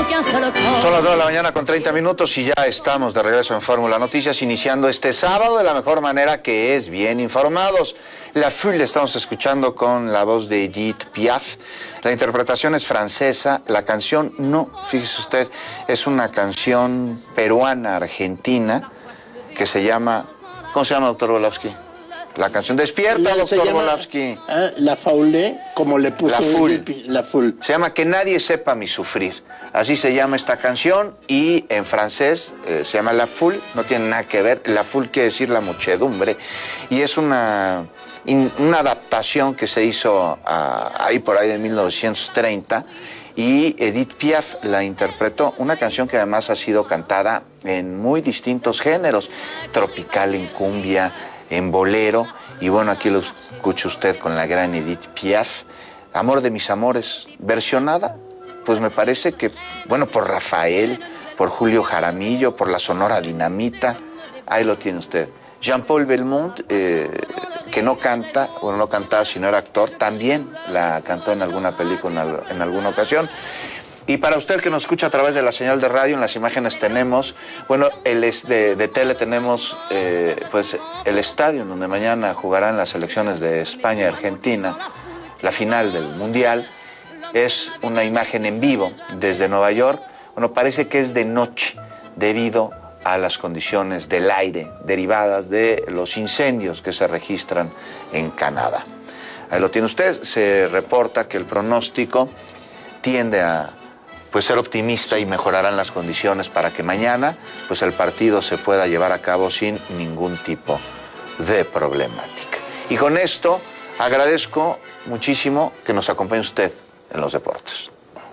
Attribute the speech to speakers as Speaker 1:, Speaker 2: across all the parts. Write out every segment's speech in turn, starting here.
Speaker 1: Son las 2 de la mañana con 30 minutos y ya estamos de regreso en Fórmula Noticias, iniciando este sábado de la mejor manera, que es bien informados. La Foule estamos escuchando con la voz de Edith Piaf. La interpretación es francesa, la canción no, fíjese usted, es una canción peruana-argentina que se llama, ¿cómo se llama, doctor Volavsky? La canción Despierta, doctor Volavsky.
Speaker 2: La Foule, como le puso
Speaker 1: la Foule. Se llama Que nadie sepa mi sufrir. Así se llama esta canción y en francés se llama La Foule, no tiene nada que ver. La Foule quiere decir la muchedumbre y es una adaptación que se hizo ahí por ahí de 1930 y Edith Piaf la interpretó, una canción que además ha sido cantada en muy distintos géneros, tropical, en cumbia, en bolero, y bueno, aquí lo escucha usted con la gran Edith Piaf, Amor de mis amores, versionada, pues me parece que, bueno, por Rafael, por Julio Jaramillo, por la Sonora Dinamita, ahí lo tiene usted. Jean-Paul Belmondo, que no canta, bueno, no cantaba, sino era actor, también la cantó en alguna película en alguna ocasión. Y para usted que nos escucha a través de la señal de radio, en las imágenes tenemos, bueno, de tele tenemos pues el estadio en donde mañana jugarán las selecciones de España y Argentina, la final del Mundial. Es una imagen en vivo desde Nueva York. Bueno, parece que es de noche debido a las condiciones del aire derivadas de los incendios que se registran en Canadá. Ahí lo tiene usted, se reporta que el pronóstico tiende a ser optimista y mejorarán las condiciones para que mañana pues el partido se pueda llevar a cabo sin ningún tipo de problemática. Y con esto agradezco muchísimo que nos acompañe usted en los deportes.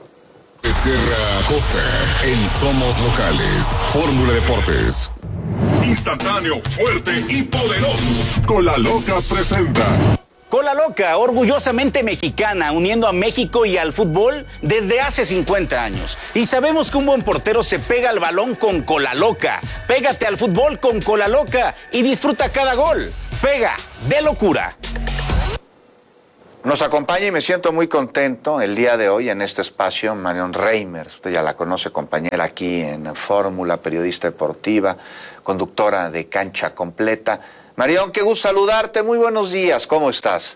Speaker 3: Sierra Acosta en Somos Locales. Fórmula Deportes. Instantáneo, fuerte y poderoso. Cola Loca presenta.
Speaker 4: Cola Loca, orgullosamente mexicana, uniendo a México y al fútbol desde hace 50 años. Y sabemos que un buen portero se pega al balón con Cola Loca. Pégate al fútbol con Cola Loca y disfruta cada gol. Pega de locura.
Speaker 1: Nos acompaña y me siento muy contento el día de hoy en este espacio Marion Reimers. Usted ya la conoce, compañera aquí en Fórmula, periodista deportiva, conductora de Cancha Completa. Marion, qué gusto saludarte, muy buenos días, ¿cómo estás?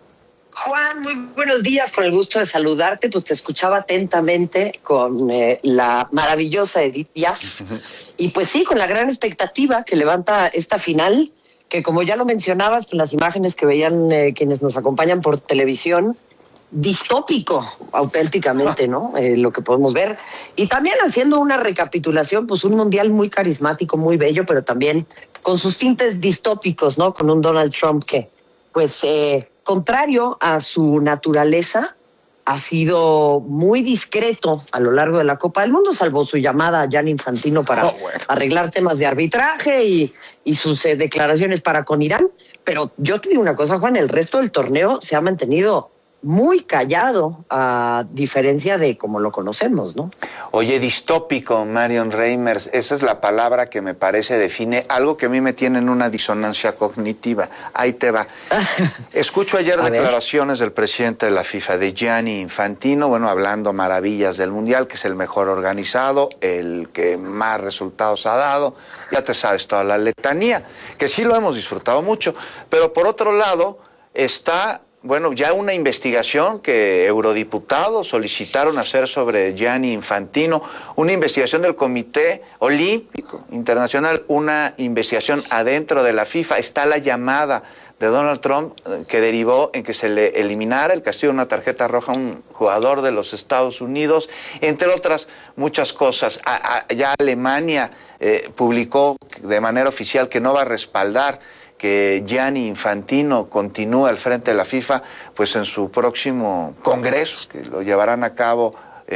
Speaker 5: Juan, muy buenos días, con el gusto de saludarte, pues te escuchaba atentamente con la maravillosa Edith Piaf, y pues sí, con la gran expectativa que levanta esta final, que como ya lo mencionabas con las imágenes que veían quienes nos acompañan por televisión, distópico auténticamente, ¿no? Lo que podemos ver. Y también haciendo una recapitulación, pues un mundial muy carismático, muy bello, pero también con sus tintes distópicos, ¿no? Con un Donald Trump que, pues, contrario a su naturaleza, ha sido muy discreto a lo largo de la Copa del Mundo, salvo su llamada a Gianni Infantino para arreglar temas de arbitraje y sus declaraciones para con Irán. Pero yo te digo una cosa, Juan, el resto del torneo se ha mantenido muy callado, a diferencia de como lo conocemos, ¿no?
Speaker 1: Oye, distópico, Marion Reimers, esa es la palabra que me parece define algo que a mí me tiene en una disonancia cognitiva. Ahí te va. Escucho ayer declaraciones del presidente de la FIFA, de Gianni Infantino, bueno, hablando maravillas del Mundial, que es el mejor organizado, el que más resultados ha dado. Ya te sabes toda la letanía, que sí lo hemos disfrutado mucho. Pero por otro lado está, bueno, ya una investigación que eurodiputados solicitaron hacer sobre Gianni Infantino, una investigación del Comité Olímpico Internacional, una investigación adentro de la FIFA. Está la llamada de Donald Trump que derivó en que se le eliminara el castigo de una tarjeta roja a un jugador de los Estados Unidos, entre otras muchas cosas. Ya Alemania publicó de manera oficial que no va a respaldar que Gianni Infantino continúe al frente de la FIFA, pues en su próximo congreso, que lo llevarán a cabo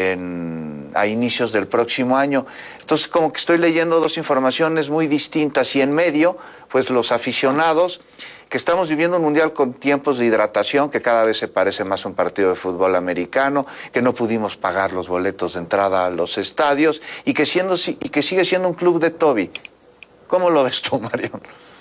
Speaker 1: a inicios del próximo año. Entonces, como que estoy leyendo dos informaciones muy distintas y en medio, pues los aficionados, que estamos viviendo un mundial con tiempos de hidratación que cada vez se parece más a un partido de fútbol americano, que no pudimos pagar los boletos de entrada a los estadios y que sigue siendo un club de Toby. ¿Cómo lo ves tú, Marion?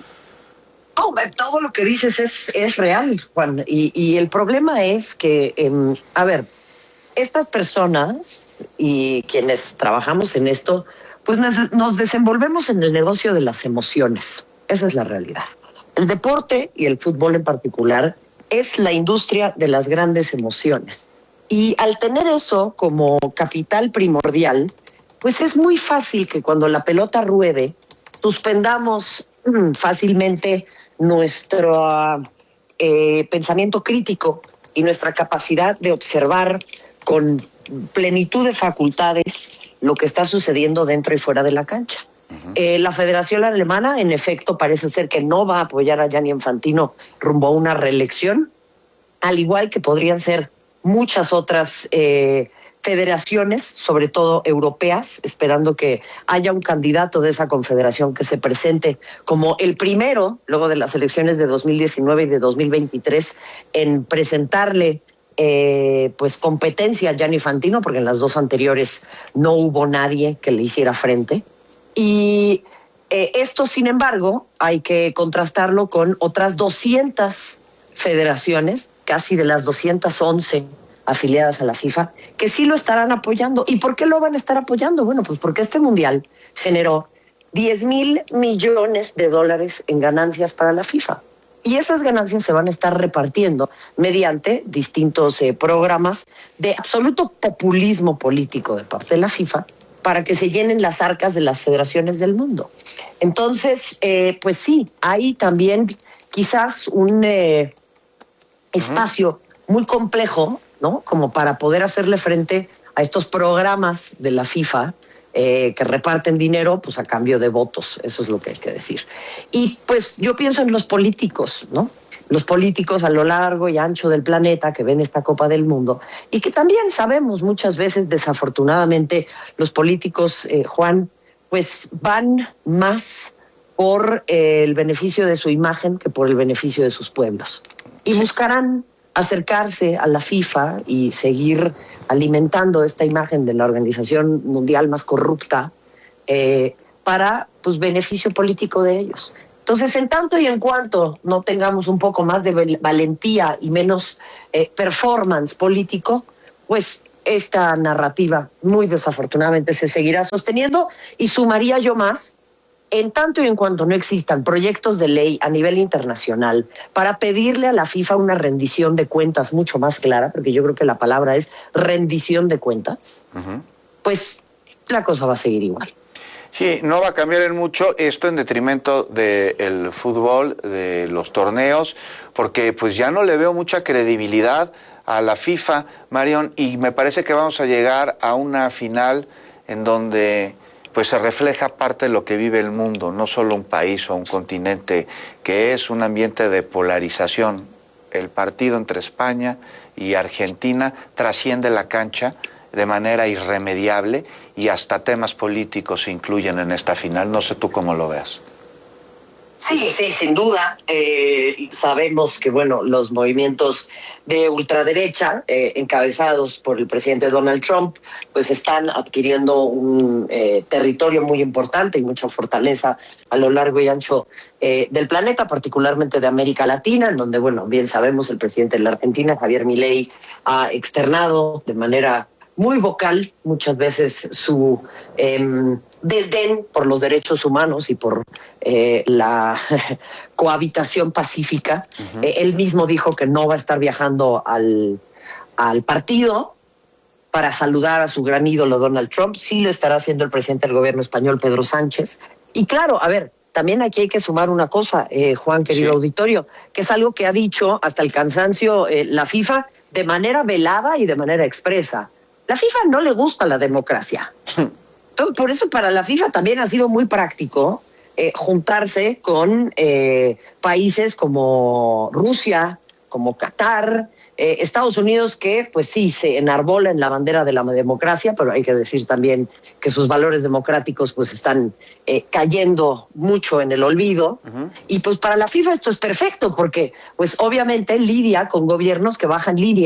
Speaker 5: No, todo lo que dices es real, Juan. Y el problema es que, a ver, estas personas y quienes trabajamos en esto, pues nos desenvolvemos en el negocio de las emociones. Esa es la realidad. El deporte y el fútbol en particular es la industria de las grandes emociones. Y al tener eso como capital primordial, pues es muy fácil que cuando la pelota ruede, suspendamos fácilmente nuestro pensamiento crítico y nuestra capacidad de observar con plenitud de facultades lo que está sucediendo dentro y fuera de la cancha. La Federación Alemana, en efecto, parece ser que no va a apoyar a Gianni Infantino rumbo a una reelección, al igual que podrían ser muchas otras federaciones, sobre todo europeas, esperando que haya un candidato de esa confederación que se presente como el primero, luego de las elecciones de 2019 y de 2023, en presentarle pues competencia a Gianni Infantino, porque en las dos anteriores no hubo nadie que le hiciera frente. Y esto, sin embargo, hay que contrastarlo con otras 200 federaciones, casi de las 211 afiliadas a la FIFA, que sí lo estarán apoyando. ¿Y por qué lo van a estar apoyando? Bueno, pues porque este mundial generó $10,000 millones en ganancias para la FIFA. Y esas ganancias se van a estar repartiendo mediante distintos programas de absoluto populismo político de parte de la FIFA para que se llenen las arcas de las federaciones del mundo. Entonces, pues sí, hay también quizás un espacio muy complejo, ¿no? Como para poder hacerle frente a estos programas de la FIFA que reparten dinero pues a cambio de votos. Eso es lo que hay que decir. Y pues yo pienso en los políticos, ¿no? Los políticos a lo largo y ancho del planeta que ven esta Copa del Mundo y que también sabemos muchas veces, desafortunadamente, los políticos, Juan, pues van más por el beneficio de su imagen que por el beneficio de sus pueblos. Y buscarán acercarse a la FIFA y seguir alimentando esta imagen de la organización mundial más corrupta para pues beneficio político de ellos. Entonces, en tanto y en cuanto no tengamos un poco más de valentía y menos performance político, pues esta narrativa muy desafortunadamente se seguirá sosteniendo y sumaría yo más. En tanto y en cuanto no existan proyectos de ley a nivel internacional para pedirle a la FIFA una rendición de cuentas mucho más clara, porque yo creo que la palabra es rendición de cuentas, pues la cosa va a seguir igual.
Speaker 1: Sí, no va a cambiar en mucho esto en detrimento del fútbol, de los torneos, porque pues ya no le veo mucha credibilidad a la FIFA, Marion, y me parece que vamos a llegar a una final en donde pues se refleja parte de lo que vive el mundo, no solo un país o un continente, que es un ambiente de polarización. El partido entre España y Argentina trasciende la cancha de manera irremediable y hasta temas políticos se incluyen en esta final. No sé tú cómo lo veas.
Speaker 5: Sí, sin duda. Sabemos que, bueno, los movimientos de ultraderecha, encabezados por el presidente Donald Trump, pues están adquiriendo un territorio muy importante y mucha fortaleza a lo largo y ancho del planeta, particularmente de América Latina, en donde, bueno, bien sabemos, el presidente de la Argentina, Javier Milei, ha externado de manera muy vocal muchas veces su desdén por los derechos humanos y por la cohabitación pacífica. Él mismo dijo que no va a estar viajando al partido para saludar a su gran ídolo Donald Trump. Sí lo estará haciendo el presidente del gobierno español, Pedro Sánchez. Y claro, a ver, también aquí hay que sumar una cosa, Juan, querido auditorio, que es algo que ha dicho hasta el cansancio la FIFA de manera velada y de manera expresa. La FIFA no le gusta la democracia. Por eso para la FIFA también ha sido muy práctico juntarse con países como Rusia, como Qatar, Estados Unidos, que pues sí se enarbola en la bandera de la democracia, pero hay que decir también que sus valores democráticos pues están cayendo mucho en el olvido. Y pues para la FIFA esto es perfecto porque pues obviamente lidia con gobiernos que bajan línea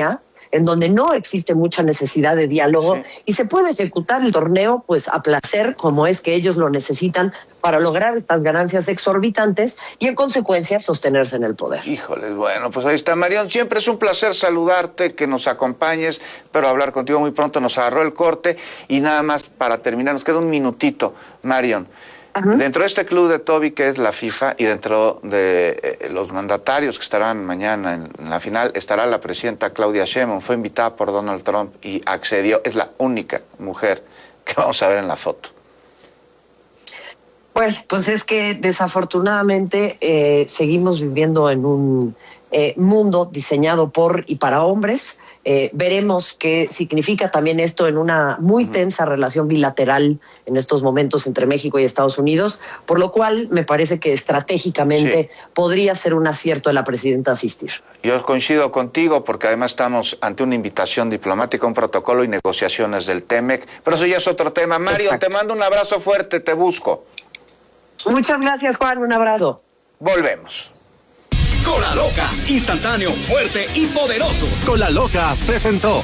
Speaker 5: en donde no existe mucha necesidad de diálogo y se puede ejecutar el torneo pues a placer, como es que ellos lo necesitan para lograr estas ganancias exorbitantes y en consecuencia sostenerse en el poder.
Speaker 1: Híjoles, bueno, pues ahí está, Marion. Siempre es un placer saludarte, que nos acompañes, pero hablar contigo muy pronto. Nos agarró el corte y nada más para terminar, nos queda un minutito, Marion. Dentro de este club de Toby, que es la FIFA, y dentro de los mandatarios que estarán mañana en la final, estará la presidenta Claudia Sheinbaum. Fue invitada por Donald Trump y accedió. Es la única mujer que vamos a ver en la foto.
Speaker 5: Bueno, pues es que desafortunadamente seguimos viviendo en un mundo diseñado por y para hombres. Veremos qué significa también esto en una muy tensa relación bilateral en estos momentos entre México y Estados Unidos, por lo cual me parece que estratégicamente podría ser un acierto de la presidenta asistir.
Speaker 1: Yo coincido contigo porque además estamos ante una invitación diplomática, un protocolo y negociaciones del TEMEC, pero eso ya es otro tema. Mario, te mando un abrazo fuerte, te busco.
Speaker 5: Muchas gracias, Juan, un abrazo.
Speaker 1: Volvemos.
Speaker 6: Cola Loca, instantáneo, fuerte y poderoso.
Speaker 7: Cola Loca presentó.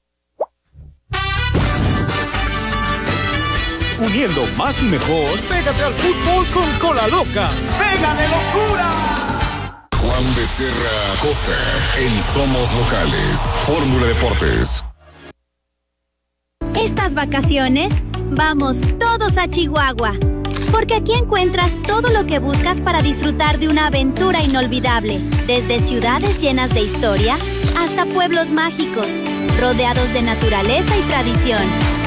Speaker 7: Uniendo más y mejor, pégate al fútbol con Cola Loca. ¡Pega de locura!
Speaker 3: Juan Becerra Acosta en Somos Locales. Fórmula Deportes.
Speaker 8: Estas vacaciones, vamos todos a Chihuahua. Porque aquí encuentras todo lo que buscas para disfrutar de una aventura inolvidable. Desde ciudades llenas de historia hasta pueblos mágicos, rodeados de naturaleza y tradición.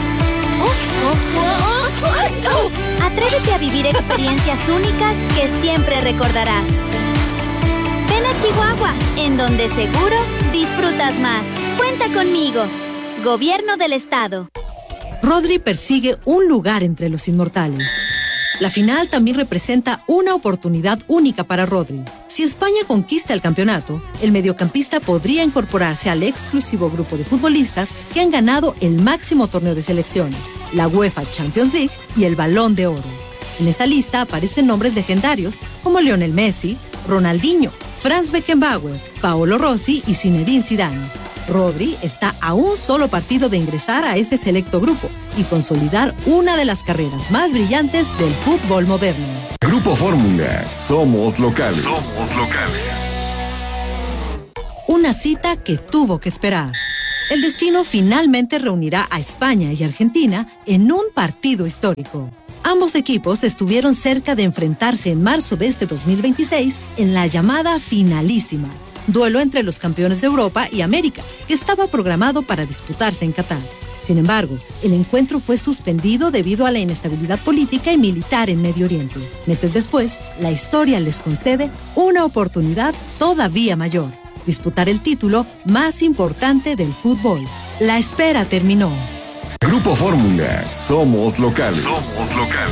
Speaker 8: Atrévete a vivir experiencias únicas que siempre recordarás. Ven a Chihuahua, en donde seguro disfrutas más. Cuenta conmigo. Gobierno del Estado.
Speaker 9: Rodri persigue un lugar entre los inmortales. La final también representa una oportunidad única para Rodri. Si España conquista el campeonato, el mediocampista podría incorporarse al exclusivo grupo de futbolistas que han ganado el máximo torneo de selecciones, la UEFA Champions League y el Balón de Oro. En esa lista aparecen nombres legendarios como Lionel Messi, Ronaldinho, Franz Beckenbauer, Paolo Rossi y Zinedine Zidane. Rodri está a un solo partido de ingresar a ese selecto grupo y consolidar una de las carreras más brillantes del fútbol moderno.
Speaker 3: Grupo Fórmula, somos locales. Somos locales.
Speaker 9: Una cita que tuvo que esperar. El destino finalmente reunirá a España y Argentina en un partido histórico. Ambos equipos estuvieron cerca de enfrentarse en marzo de este 2026 en la llamada finalísima. Duelo entre los campeones de Europa y América, que estaba programado para disputarse en Qatar. Sin embargo, el encuentro fue suspendido debido a la inestabilidad política y militar en Medio Oriente. Meses después, la historia les concede una oportunidad todavía mayor: disputar el título más importante del fútbol. La espera terminó.
Speaker 3: Grupo Fórmula, somos locales. Somos locales.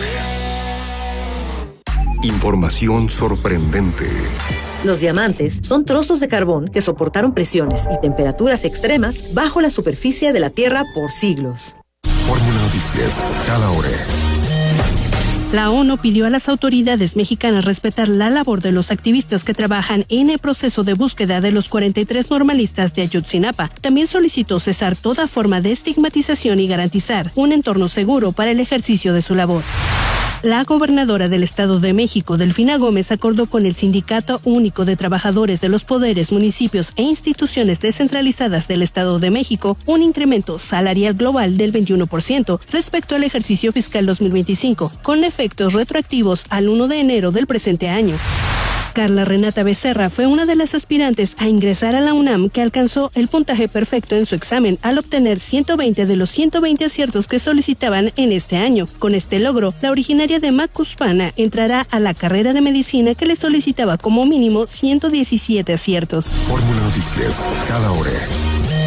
Speaker 3: Información sorprendente.
Speaker 9: Los diamantes son trozos de carbón que soportaron presiones y temperaturas extremas bajo la superficie de la Tierra por siglos.
Speaker 3: Fórmula Noticias, cada hora.
Speaker 10: La ONU pidió a las autoridades mexicanas respetar la labor de los activistas que trabajan en el proceso de búsqueda de los 43 normalistas de Ayotzinapa. También solicitó cesar toda forma de estigmatización y garantizar un entorno seguro para el ejercicio de su labor. La gobernadora del Estado de México, Delfina Gómez, acordó con el Sindicato Único de Trabajadores de los Poderes, Municipios e Instituciones Descentralizadas del Estado de México un incremento salarial global del 21% respecto al ejercicio fiscal 2025, con efectos retroactivos al 1 de enero del presente año. Carla Renata Becerra fue una de las aspirantes a ingresar a la UNAM que alcanzó el puntaje perfecto en su examen al obtener 120 de los 120 aciertos que solicitaban en este año. Con este logro, la originaria de Macuspana entrará a la carrera de medicina que le solicitaba como mínimo 117 aciertos.
Speaker 3: Fórmula Noticias, cada hora.